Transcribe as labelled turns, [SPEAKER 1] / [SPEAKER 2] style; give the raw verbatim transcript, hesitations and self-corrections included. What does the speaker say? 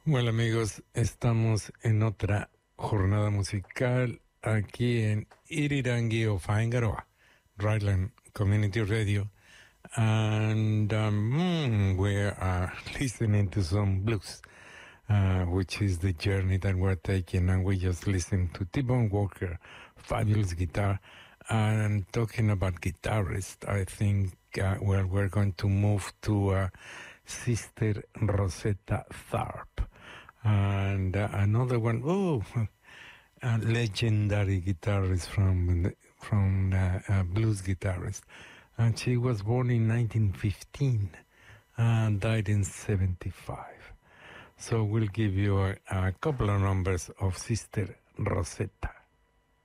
[SPEAKER 1] Bueno amigos, estamos en otra jornada musical aquí en Irirangi o Faengaroa, Ryland Community Radio, and um, mm, we are listening to some blues, uh, which is the journey that we're taking, and we just listened to T-Bone Walker, fabulous guitar, and talking about guitarists, I think, uh, well, we're going to move to uh, Sister Rosetta Tharpe. And uh, another one, oh, a legendary guitarist from from uh, uh, blues guitarist, and she was born in nineteen fifteen and died in seventy-five. So we'll give you a, a couple of numbers of Sister Rosetta.